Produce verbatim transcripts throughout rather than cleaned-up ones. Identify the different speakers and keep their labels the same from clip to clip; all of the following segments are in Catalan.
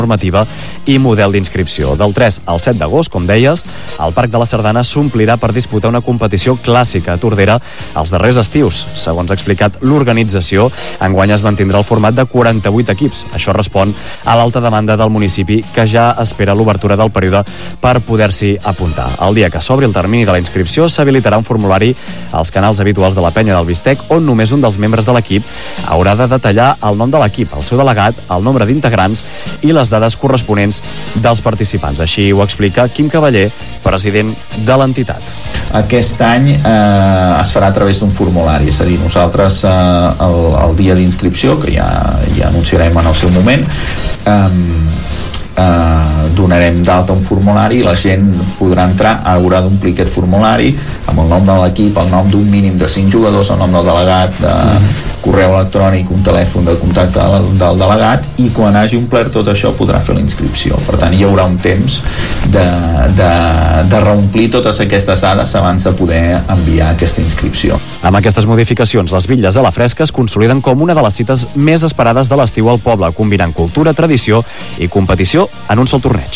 Speaker 1: normativa i model d'inscripció. Del tres al set d'agost, com deies, el Parc de la Sardana s'omplirà per disputar una competició clàssica a Tordera els darrers estius. Segons ha explicat l'organització, enguany es mantindrà el format de quaranta-vuit equips. Això respon a l'alta demanda del municipi, que ja espera l'obertura del període per poder-s'hi apuntar. El dia que s'obri el termini de la inscripció s'habilitarà un formulari als canals habituals de la Penya del Bistec, on només un dels membres de l'equip haurà de detallar el nom de l'equip, el seu delegat, el nombre d'integrants i les dades corresponents dels participants. Així ho explica Quim Cavaller, president de l'entitat.
Speaker 2: Aquest any eh, es farà a través d'un formulari, és a dir, nosaltres eh, el, el dia d'inscripció, que ja, ja anunciarem en el seu moment, eh, Uh, donarem d'alta un formulari i la gent podrà entrar, haurà d'omplir aquest formulari amb el nom de l'equip, el nom d'un mínim de cinc jugadors, el nom del delegat, de mm. correu electrònic, un telèfon de contacte del, del delegat, i quan hagi omplert tot això podrà fer la inscripció. Per tant, hi haurà un temps de, de, de reomplir totes aquestes dades abans de poder enviar aquesta inscripció.
Speaker 1: Amb aquestes modificacions, les bitlles a la fresca es consoliden com una de les cites més esperades de l'estiu al poble, combinant cultura, tradició i competició en un sol torneig.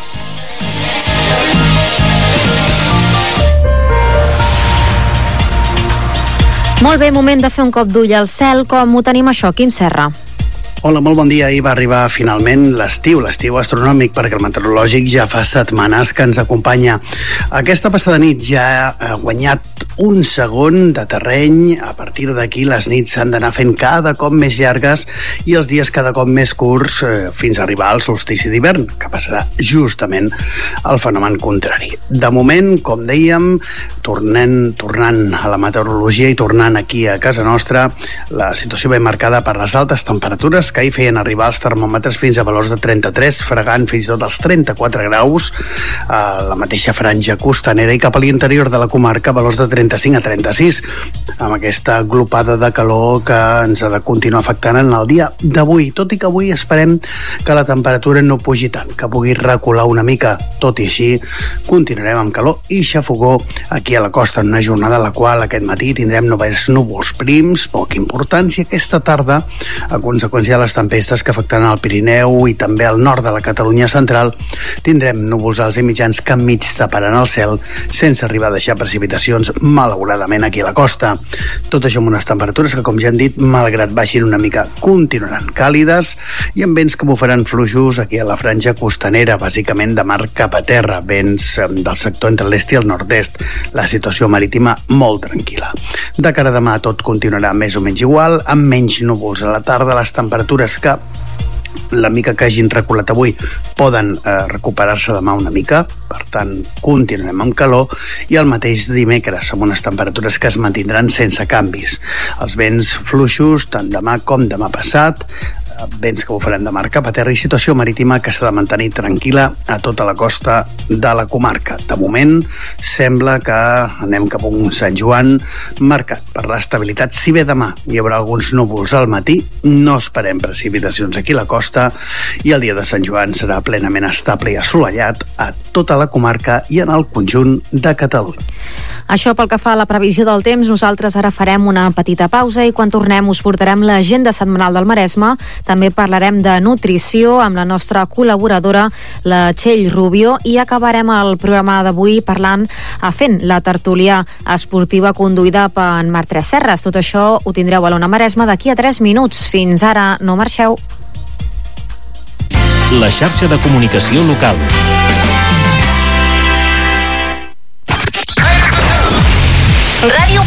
Speaker 3: Molt bé, moment de fer un cop d'ull al cel. Com ho tenim això, Quim Serra?
Speaker 4: Hola, molt bon dia. Ahir va arribar finalment l'estiu, l'estiu astronòmic, perquè el meteorològic ja fa setmanes que ens acompanya. Aquesta passada nit ja ha guanyat un segon de terreny. A partir d'aquí les nits s'han d'anar fent cada cop més llargues i els dies cada cop més curts, eh, fins a arribar al solstici d'hivern, que passarà justament el fenomen contrari. De moment, com dèiem, tornant, tornant a la meteorologia i tornant aquí a casa nostra, la situació ben marcada per les altes temperatures que ahir feien arribar els termòmetres fins a valors de trenta-tres, fregant fins i tot els trenta-quatre graus a la mateixa franja costanera, i cap a l'interior de la comarca valors de trenta-cinc a trenta-sis, amb aquesta glopada de calor que ens ha de continuar afectant en el dia d'avui, tot i que avui esperem que la temperatura no pugi tant, que pugui recular una mica. Tot i així, continuarem amb calor i xafogó aquí a la costa, en una jornada en la qual aquest matí tindrem només núvols prims, poca importància. Aquesta tarda, a conseqüència de les tempestes que afectaran el Pirineu i també al nord de la Catalunya central, tindrem núvols alts i mitjans que enmig taparan el cel sense arribar a deixar precipitacions, malauradament, aquí a la costa. Tot això amb unes temperatures que, com ja hem dit, malgrat baixin una mica, continuaran càlides i amb vents que bufaran fluixos aquí a la franja costanera, bàsicament de mar cap a terra, vents del sector entre l'est i el nord-est. La situació marítima molt tranquil·la. De cara a demà tot continuarà més o menys igual, amb menys núvols a la tarda. Les temperatures que la mica que hagin reculat avui poden eh, recuperar-se demà una mica, per tant continuarem amb calor, i el mateix dimecres amb unes temperatures que es mantindran sense canvis. Els vents fluixos tant demà com demà passat, vents que bufaran de mar cap a terra, i situació marítima que s'ha de mantenir tranquil·la a tota la costa de la comarca. De moment sembla que anem cap a un Sant Joan marcat per l'estabilitat. Si bé demà hi haurà alguns núvols al matí, no esperem precipitacions aquí a la costa, i el dia de Sant Joan serà plenament estable i assolellat a tota la comarca i en el conjunt de Catalunya.
Speaker 3: Això pel que fa a la previsió del temps. Nosaltres ara farem una petita pausa i quan tornem us portarem l'agenda setmanal del Maresme. També parlarem de nutrició amb la nostra col·laboradora, la Txell Rubio, i acabarem el programa d'avui parlant, fent la tertúlia esportiva conduïda per en Marc Tresserras. Tot això ho tindreu a l'Ona Maresme d'aquí a tres minuts. Fins ara, no marxeu.
Speaker 5: La xarxa de comunicació local.
Speaker 6: Ràdio